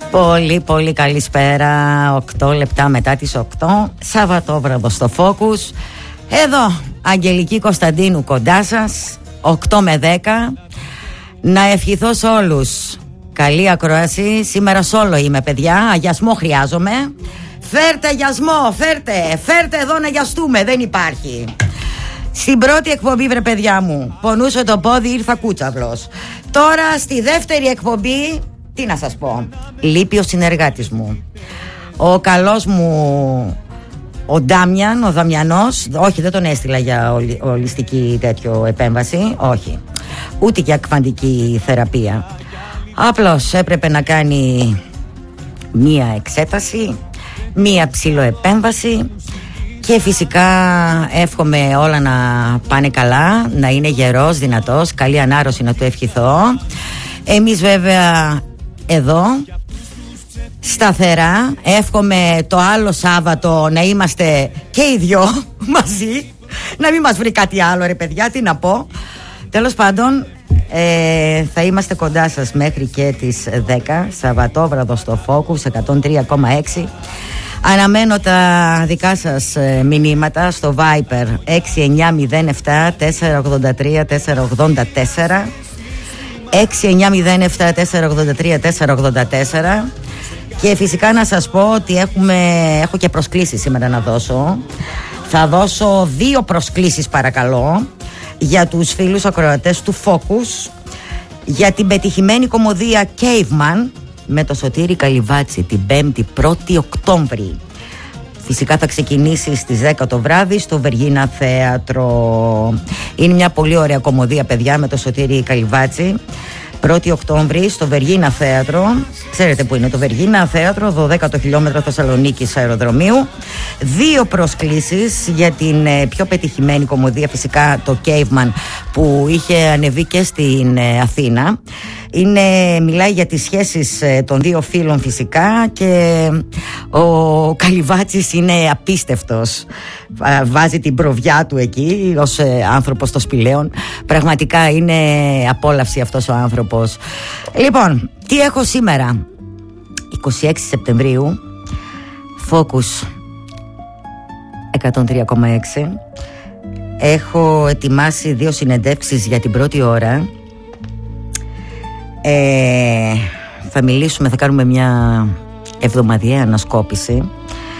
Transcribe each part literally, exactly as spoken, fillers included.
Πολύ πολύ καλησπέρα. Οκτώ λεπτά μετά τις οκτώ, Σαββατόβραδο στο Focus. Εδώ Αγγελική Κωνσταντίνου κοντά σας, οκτώ με δέκα. Να ευχηθώ σε όλους καλή ακρόαση. Σήμερα σόλο είμαι, παιδιά. Αγιασμό χρειάζομαι. Φέρτε αγιασμό, φέρτε. Φέρτε εδώ να αγιαστούμε, δεν υπάρχει. Στην πρώτη εκπομπή, βρε παιδιά μου, πονούσε το πόδι, ήρθα κούτσαυλος. Τώρα στη δεύτερη εκπομπή, τι να σας πω, λείπει ο συνεργάτης μου, ο καλός μου ο Ντάμιαν, ο Δαμιανός. Όχι, δεν τον έστειλα για ολι, ολιστική τέτοιο επέμβαση. Όχι, ούτε για κβαντική θεραπεία. Απλώς έπρεπε να κάνει μία εξέταση, μία ψιλοεπέμβαση. Και φυσικά εύχομαι όλα να πάνε καλά, να είναι γερός, δυνατός, καλή ανάρρωση να του ευχηθώ. Εμείς βέβαια εδώ σταθερά, εύχομαι το άλλο Σάββατο να είμαστε και οι δυο μαζί, να μην μας βρει κάτι άλλο, ρε παιδιά, τι να πω. Τέλος πάντων, ε, θα είμαστε κοντά σας μέχρι και τις δέκα, Σαββατόβραδο στο Focus εκατόν τρία κόμμα έξι. Αναμένω τα δικά σας ε, μηνύματα στο Viper έξι εννιά μηδέν επτά τέσσερα ογδόντα τρία τέσσερα ογδόντα τέσσερα, έξι εννιά μηδέν επτά τέσσερα ογδόντα τρία τέσσερα ογδόντα τέσσερα. Και φυσικά να σας πω ότι έχουμε, έχω και προσκλήσεις σήμερα να δώσω. Θα δώσω δύο προσκλήσεις, παρακαλώ, για τους φίλους ακροατές του Focus, για την πετυχημένη κομμωδία Caveman με το Σωτήρη Καλυβάτση την πέμπτη πρώτη Οκτώβρη. Φυσικά θα ξεκινήσει στις δέκα το βράδυ στο Βεργίνα Θέατρο. Είναι μια πολύ ωραία κομμωδία, παιδιά, με το Σωτήρη Καλυβάτση. πρώτη Οκτώβρη στο Βεργίνα Θέατρο. Ξέρετε που είναι το Βεργίνα Θέατρο, δώδεκα χιλιόμετρα Θεσσαλονίκης αεροδρομίου. Δύο προσκλήσεις για την ε, πιο πετυχημένη κομμωδία, φυσικά το Caveman, που είχε ανεβεί και στην ε, Αθήνα. Είναι, μιλάει για τις σχέσεις ε, των δύο φίλων φυσικά, και ο Καλυβάτσης είναι απίστευτος. Α, βάζει την προβιά του εκεί ως ε, άνθρωπος των σπηλαίων. Πραγματικά είναι απόλαυση αυτός ο άνθρωπος. Λοιπόν, τι έχω σήμερα? είκοσι έξι Σεπτεμβρίου, Focus εκατόν τρία κόμμα έξι. Έχω ετοιμάσει δύο συνεντεύξεις για την πρώτη ώρα. ε, Θα μιλήσουμε, θα κάνουμε μια εβδομαδιαία ανασκόπηση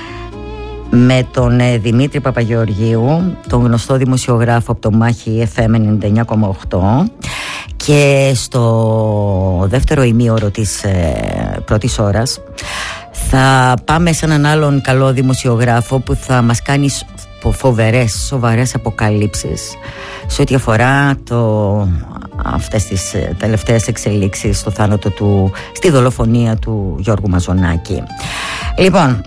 με τον ε, Δημήτρη Παπαγεωργίου, τον γνωστό δημοσιογράφο από το Μάχη εφ εμ ενενήντα εννιά κόμμα οκτώ. Και στο δεύτερο ημίωρο της ε, πρώτης ώρας θα πάμε σε έναν άλλον καλό δημοσιογράφο που θα μας κάνει φοβερές, σοβαρές αποκαλύψεις σε ό,τι αφορά το, αυτές τις ε, τελευταίες εξελίξεις στο θάνατο του, στη δολοφονία του Γιώργου Μαζονάκη. Λοιπόν,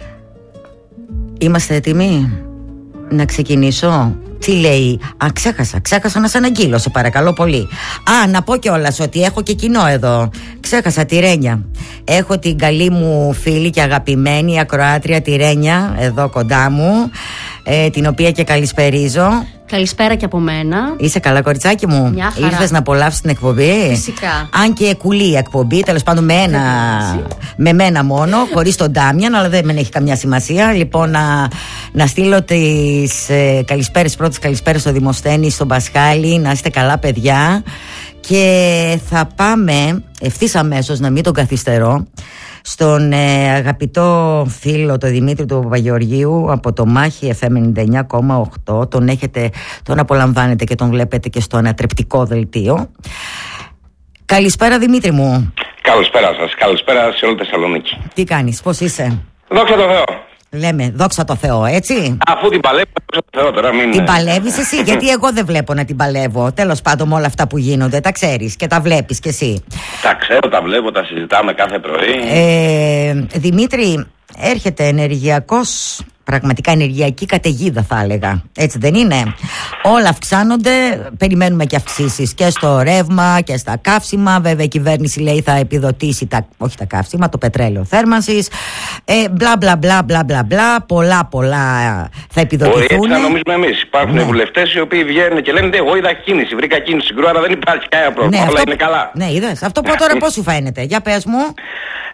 είμαστε έτοιμοι να ξεκινήσω? Τι λέει? Α, ξέχασα, ξέχασα να σε αναγγείλω, σε παρακαλώ πολύ. Α, να πω κιόλας ότι έχω και κοινό εδώ. Ξέχασα τη Ρένια. Έχω την καλή μου φίλη και αγαπημένη ακροάτρια τη Ρένια εδώ κοντά μου, ε, την οποία και καλησπερίζω. Καλησπέρα και από μένα. Είσαι καλά, κοριτσάκι μου? Μια χαρά. Ήρθες να απολαύσεις την εκπομπή? Φυσικά. Αν και κουλή εκπομπή, τέλος πάντων με, ένα, με μένα μόνο, χωρίς τον Ντάμιαν, αλλά δεν έχει καμιά σημασία. Λοιπόν, να, να στείλω τις ε, καλησπέρες, πρώτες καλησπέρες στο Δημοσθένη, στον Πασχάλη. Να είστε καλά, παιδιά. Και θα πάμε ευθύς αμέσως, να μην τον καθυστερώ, στον ε, αγαπητό φίλο, τον Δημήτρη του Παπαγεωργίου από το Μάχη εφ εμ ενενήντα εννιά κόμμα οκτώ. Τον έχετε, τον απολαμβάνετε και τον βλέπετε και στο ανατρεπτικό δελτίο. Καλησπέρα, Δημήτρη μου. Καλησπέρα σας, καλησπέρα σε όλη τη Θεσσαλονίκη. Τι κάνεις, πώς είσαι? Δόξα τω Θεώ. Λέμε, δόξα τω Θεώ, έτσι. Αφού την παλεύω, δόξα τω Θεώ τώρα, μην... Την παλεύεις εσύ? Γιατί εγώ δεν βλέπω να την παλεύω. Τέλος πάντων, με όλα αυτά που γίνονται, τα ξέρεις και τα βλέπεις κι εσύ. Τα ξέρω, τα βλέπω, τα συζητάμε κάθε πρωί. Ε, Δημήτρη, έρχεται ενεργειακός, πραγματικά ενεργειακή καταιγίδα, θα έλεγα. Έτσι δεν είναι? Όλα αυξάνονται, περιμένουμε και αυξήσεις και στο ρεύμα και στα καύσιμα. Βέβαια η κυβέρνηση λέει θα επιδοτήσει τα, όχι τα καύσιμα, το πετρέλαιο θέρμανσης. Ε, μπλα μπλα μπλα μπλα μπλα μπλα. Πολλά πολλά θα επιδοτηθούν. Όχι, έτσι να νομίζουμε εμείς. Υπάρχουν ναι. βουλευτές οι οποίοι βγαίνουν και λένε εγώ είδα κίνηση, βρήκα κίνηση συγκρού, άρα δεν υπάρχει κανένα πρόβλημα. Ναι, όλα αυτό... είναι καλά. Ναι, είδες. Αυτό που τώρα πώς σου φαίνεται? Για πες μου.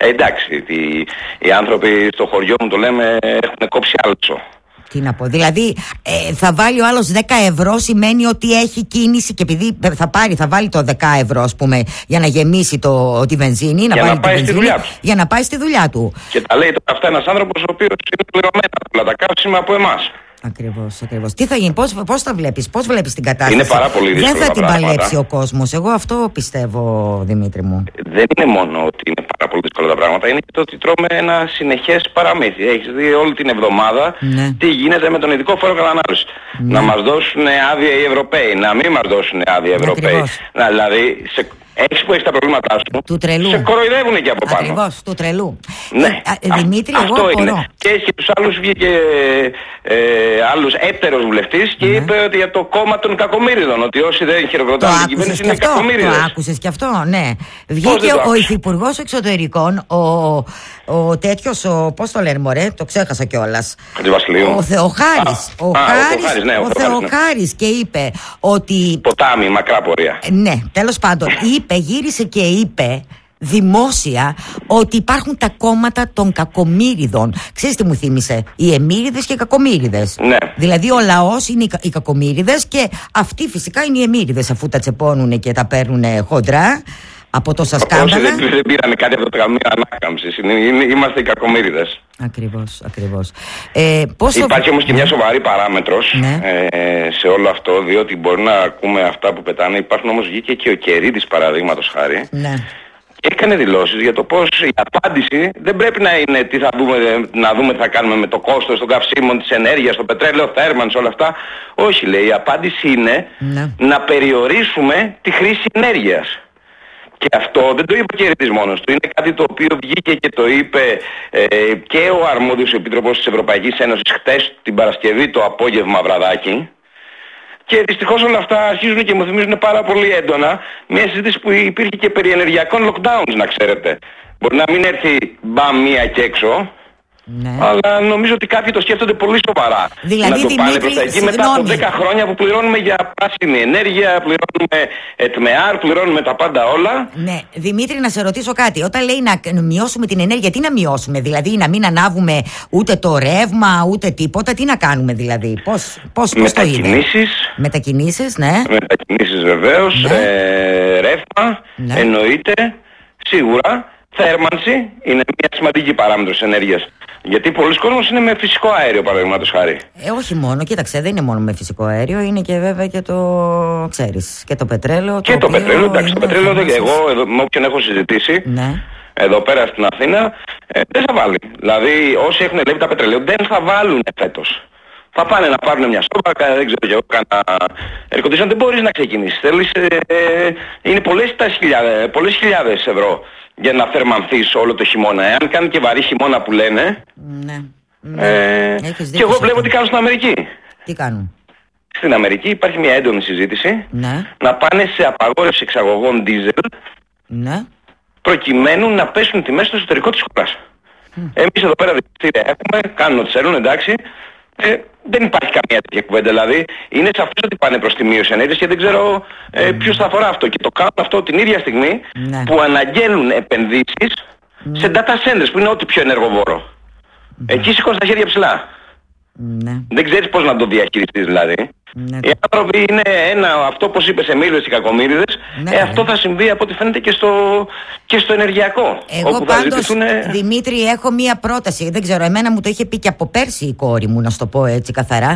Ε, εντάξει, οι, οι άνθρωποι στο χωριό μου το λέμε έχουν κόψει άλτσο. Τι να πω, δηλαδή ε, θα βάλει ο άλλος δέκα ευρώ σημαίνει ότι έχει κίνηση και επειδή θα πάρει, θα βάλει το δέκα ευρώ ας πούμε για να γεμίσει το, τη βενζίνη, να για βάλει να πάει τη βενζίνη, στη δουλειά του. Για να πάει στη δουλειά του. Και τα λέει τώρα αυτά ένας άνθρωπος ο οποίος είναι πληρωμένα όλα τα καύσιμα από εμάς. Ακριβώς, ακριβώς. Τι θα γίνει, πώς, πώς τα βλέπεις, πώς βλέπεις την κατάσταση? Είναι πάρα πολύ δύσκολο. Δεν θα την πράγματα. παλέψει ο κόσμος. Εγώ αυτό πιστεύω, Δημήτρη μου. Δεν είναι μόνο ότι είναι πάρα πολύ δύσκολα τα πράγματα, είναι και το ότι τρώμε ένα συνεχές παραμύθι. Έχεις δει όλη την εβδομάδα ναι. τι γίνεται με τον ειδικό φόρο κατανάλωση. Ναι. Να μας δώσουν άδεια οι Ευρωπαίοι, να μην μας δώσουν άδεια οι Ευρωπαίοι. Να, δηλαδή, σε... Έχεις που έχεις τα προβλήματά σου, του τρελού. Σε κοροϊδεύουν εκεί από πάνω. Ακριβώς, του τρελού. Ναι, ε, α, Δημήτρη, αυτό εγώ είναι. απορώ. Και έχει και τους άλλους, βγήκε ε, άλλους έπτερος βουλευτής και ναι. είπε ότι για το κόμμα των κακομοίριδων, ότι όσοι δεν χειροκροτάνε την κυβέρνηση είναι κακομοίριδες. Το άκουσες και αυτό, ναι. Βγήκε ο Υφυπουργός Εξωτερικών, ο, ο τέτοιος, ο, πώς το λένε μωρέ, το ξέχασα κιόλας. Ο Θεοχάρης. Α, ο, α, Χάρης, ο, Χάρης, ναι, ο, ο Θεοχάρης και είπε ότι... Ποτάμι, μακρά πορεία. Ναι, τέλος πάντων, είπε, γύρισε και είπε δημόσια ότι υπάρχουν τα κόμματα των κακομοίριδων. Ξέρεις τι μου θύμισε? Οι εμμύριδες και οι κακομοίριδες. Ναι. Δηλαδή ο λαός είναι οι κακομοίριδες και αυτοί φυσικά είναι οι εμμύριδες, αφού τα τσεπώνουν και τα παίρνουν χοντρά από τόσα σκάνδαλα. Δεν, δεν πήραμε κάτι από το Ταμείο Ανάκαμψης. Είμαστε οι κακομοίριδες. Ακριβώς, ακριβώς. Ε, πώς Υπάρχει το... όμως και μια σοβαρή παράμετρος ναι. ε, σε όλο αυτό, διότι μπορεί να ακούμε αυτά που πετάνε. Υπάρχουν όμως, βγήκε και ο Κερίδης παραδείγματος χάρη. Ναι. Έκανε δηλώσεις για το πως η απάντηση δεν πρέπει να είναι τι θα δούμε, να δούμε τι θα κάνουμε με το κόστος των καυσίμων, της ενέργειας, το πετρέλαιο, θέρμανση, όλα αυτά. Όχι, λέει, η απάντηση είναι ναι. να περιορίσουμε τη χρήση ενέργειας. Και αυτό δεν το είπε ο Κερίδης μόνος του. Είναι κάτι το οποίο βγήκε και το είπε ε, και ο αρμόδιος επίτροπος της Ευρωπαϊκής Ένωσης χτες την Παρασκευή το απόγευμα βραδάκι. Και δυστυχώς όλα αυτά αρχίζουν και μου θυμίζουν πάρα πολύ έντονα μια συζήτηση που υπήρχε και περί ενεργειακών lockdowns, να ξέρετε. Μπορεί να μην έρθει μπαμ μία και έξω, ναι. αλλά νομίζω ότι κάποιοι το σκέφτονται πολύ σοβαρά. Δηλαδή, να το Δημήτρη, πάνε προς τα εκεί συγγνώμη. μετά από δέκα χρόνια που πληρώνουμε για πράσινη ενέργεια, πληρώνουμε ΕΤΜΕΑΡ, πληρώνουμε τα πάντα όλα. Ναι, Δημήτρη, να σε ρωτήσω κάτι. Όταν λέει να μειώσουμε την ενέργεια, τι να μειώσουμε? Δηλαδή να μην ανάβουμε ούτε το ρεύμα, ούτε τίποτα. Τι να κάνουμε δηλαδή? Πώς, πώς, πώς το είδε? Μετακινήσεις, ναι. Μετακινήσεις βεβαίως, ναι. ε, ρεύμα, ναι. εννοείται, σίγουρα. Θέρμανση είναι μια σημαντική παράμετρος ενέργειας. Γιατί πολλοί κόσμος είναι με φυσικό αέριο, παραδείγματος χάρη. Ε, όχι μόνο, κοίταξε, δεν είναι μόνο με φυσικό αέριο, είναι και βέβαια και το, ξέρεις, και το πετρέλαιο. Και το, το πετρέλαιο, εντάξει, το πετρέλαιο, δεν, εγώ εδώ, με όποιον έχω συζητήσει, ναι. εδώ πέρα στην Αθήνα, ε, δεν θα βάλει. Δηλαδή, όσοι έχουν ελεύει τα πετρελαίου δεν θα βάλουν φέτος. Θα πάνε να πάρουν μια σόμπα, δεν ξέρω εγώ, κάνα air condition, δεν μπορείς να ξεκινήσεις. Θέλεις, ε, ε, είναι πολλές, χιλιάδες, πολλές χιλιάδες ευρώ για να θερμανθείς όλο το χειμώνα. Εάν κάνει και βαρύ χειμώνα που λένε, ναι, ναι. Ε, και εγώ βλέπω τι κάνουν στην Αμερική. Τι κάνουν? Στην Αμερική υπάρχει μια έντονη συζήτηση, ναι. να πάνε σε απαγόρευση εξαγωγών diesel, ναι. προκειμένου να πέσουν τιμές στο εσωτερικό της χώρας. Mm. Εμείς εδώ πέρα δικαστήρια έχουμε, κάνουν ό,τι θέλουν, εντάξει. Ε, δεν υπάρχει καμία τέτοια κουβέντα, δηλαδή είναι σαφές ότι πάνε προς τη μείωση ενέργειας και δεν ξέρω ε, mm. ποιος θα αφορά αυτό. Και το κάνουν αυτό την ίδια στιγμή mm. που αναγγέλουν επενδύσεις mm. σε data centers που είναι ό,τι πιο ενεργοβόρο. Mm. Εκεί σηκώνεις τα χέρια ψηλά. Mm. Δεν ξέρεις πώς να το διαχειριστείς δηλαδή. Ναι. Οι άνθρωποι είναι ένα, αυτό όπως είπες, εμμύριδες και κακομύριδες, ναι, ε, αυτό θα συμβεί από ό,τι φαίνεται και στο, και στο ενεργειακό. Εγώ όπου πάντως, θα ζητηθούνε... Δημήτρη, έχω μία πρόταση. Δεν ξέρω, εμένα μου το είχε πει και από πέρσι η κόρη μου, να σου το πω έτσι καθαρά.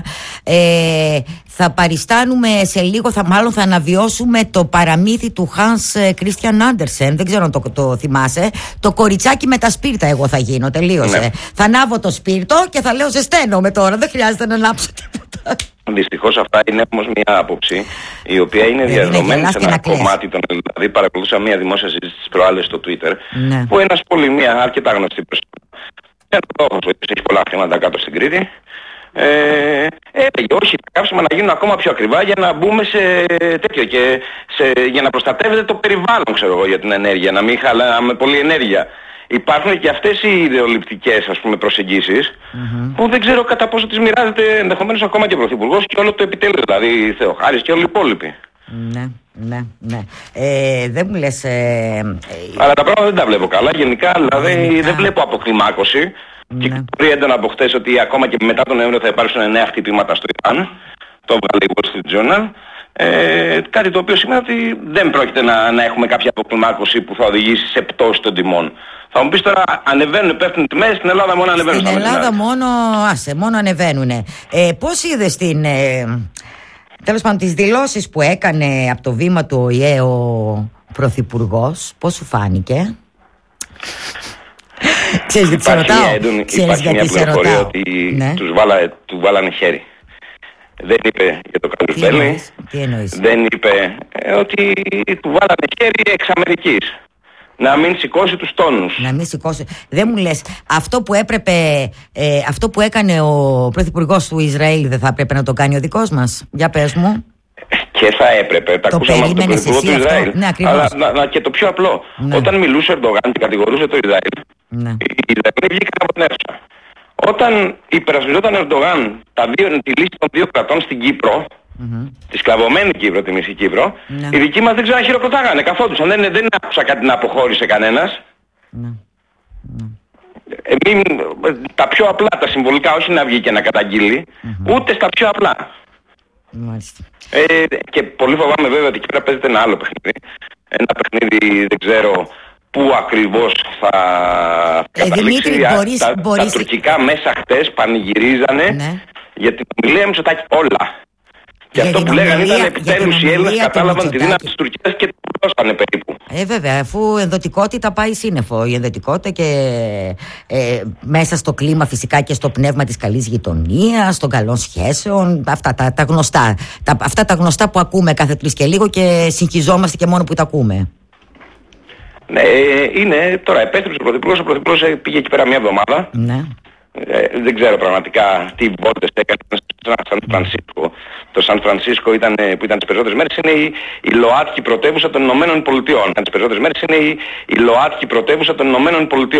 Ε, θα παριστάνουμε σε λίγο, θα, μάλλον θα αναβιώσουμε το παραμύθι του Hans Christian Andersen. Δεν ξέρω αν το, το θυμάσαι. Το κοριτσάκι με τα σπίρτα, εγώ θα γίνω. Τελείωσε. Ναι. Θα ανάβω το σπίρτο και θα λέω ζεσταίνομαι τώρα. Δεν χρειάζεται να ανάψω τίποτα. Δυστυχώς αυτά είναι όμως μια άποψη η οποία είναι διαδεδομένη σε ένα κομμάτι των... Δηλαδή παρακολουθούσα μια δημόσια συζήτηση της προάλλες στο Twitter, ναι. που ένας πολύ, μια αρκετά γνωστή προσωπική, ένας λόγος που έχει πολλά χρήματα κάτω στην Κρήτη, ε, έλεγε όχι, τα καύσιμα να γίνουν ακόμα πιο ακριβά για να μπούμε σε τέτοιο και σε, για να προστατεύεται το περιβάλλον, ξέρω εγώ, για την ενέργεια, να μην χαλάμε πολύ ενέργεια. Υπάρχουν και αυτές οι ιδεολειπτικές, ας πούμε, προσεγγίσεις mm-hmm. που δεν ξέρω κατά πόσο τις μοιράζεται ενδεχομένως ακόμα και ο Πρωθυπουργός και όλο το επιτέλειο, δηλαδή Θεοχάρης και όλοι οι υπόλοιποι. Ναι. Ναι, ναι. Ε, δεν μου λες... Ε, ε, Αλλά τα πράγματα δεν τα βλέπω καλά. Γενικά, δηλαδή, γενικά. δεν βλέπω αποκλιμάκωση. Ναι. Και πολύ έντονα από χτες ότι ακόμα και μετά τον Νοέμβριο θα υπάρξουν νέα χτυπήματα στο Ιράν. Το βγάλει η Wall Street Journal. Ε, κάτι το οποίο σημαίνει ότι δεν πρόκειται να, να έχουμε κάποια αποκλιμάκωση που θα οδηγήσει σε πτώση των τιμών. Θα μου πεις τώρα, ανεβαίνουν, πέφτουν τιμές, στην Ελλάδα μόνο ανεβαίνουν. Στην Ελλάδα μόνο, άσε, μόνο ανεβαίνουν. Ε, πώς είδες την, ε, τέλος πάντων, τις δηλώσεις που έκανε από το βήμα του ΟΗΕ ο Πρωθυπουργός, πώς σου φάνηκε? Ξέρεις γιατί σε ρωτάω? Έντονη, Ξέρεις γιατί σε ρωτάω? Ότι ναι. τους βάλα, του βάλανε χέρι. Δεν είπε για το κράτος Μπέλη. Δεν είπε ε, ότι του βάλανε χέρι εξ Αμερικής. Να μην σηκώσει τους τόνους. Να μην σηκώσει. Δεν μου λες, αυτό που έπρεπε, ε, αυτό που έκανε ο Πρωθυπουργός του Ισραήλ δεν θα έπρεπε να το κάνει ο δικός μας? Για πες μου. Και θα έπρεπε. Τα ακούσαμε από τον Πρωθυπουργό του Ισραήλ. Ναι, αλλά να, να, και το πιο απλό. Ναι. Όταν μιλούσε ο Ερντογάν και κατηγορούσε το Ισραήλ, ναι. οι Ισραηλοί βγήκαν από την αίθουσα. Όταν υπερασπιζόταν ο Ερντογάν τη λύση των δύο κρατών στην Κύπρο, mm-hmm. τη σκλαβωμένη Κύπρο, τη μισή Κύπρο, ναι. οι δικοί μας δεν ξέρω αν χειροκροτάγανε, καθόντουσαν. Δεν, δεν άκουσα κάτι να αποχώρησε κανένας. Ναι. Ναι. Εμείς, τα πιο απλά, τα συμβολικά, όχι να βγει και να καταγγείλει, mm-hmm. ούτε στα πιο απλά. Μάλιστα. Ε, και πολύ φοβάμαι βέβαια ότι εκεί πέρα παίζεται ένα άλλο παιχνίδι. Ένα παιχνίδι, δεν ξέρω πού ακριβώς θα ε, καταλήξει. Δημήτρη, μπορείς, τα, μπορείς... τα τουρκικά μέσα χτες πανηγυρίζανε ναι. για την ομιλία Μητσοτάκη όλα. Και για αυτό που λέγανε ήταν επιτέλους οι Έλληνες κατάλαβαν τη δύναμη της Τουρκίας και την πρόσφανε περίπου. Ε, βέβαια, αφού ενδοτικότητα πάει σύννεφο. Η ενδοτικότητα και ε, μέσα στο κλίμα φυσικά και στο πνεύμα της καλής γειτονίας, των καλών σχέσεων, αυτά τα, τα γνωστά. Τα, αυτά τα γνωστά που ακούμε κάθε τρεις και λίγο και συγχυζόμαστε και μόνο που τα ακούμε. Ναι, είναι τώρα επέστρεψε ο Πρωθυπουργός. Ο Πρωθυπουργός πήγε εκεί πέρα μια εβδομάδα. Ναι. Ε, δεν ξέρω πραγματικά τι βόλτες έκανε στο Σαν Φρανσίσκο. Το Σαν Φρανσίσκο ήταν, που ήταν τις περισσότερες μέρες είναι η, η ΛΟΑΤΚΙ πρωτεύουσα των Ηνωμένων Πολιτειών. Τις περισσότερες μέρες είναι η, η ΛΟΑΤΚΙ πρωτεύουσα των Ηνωμένων Πολιτειών.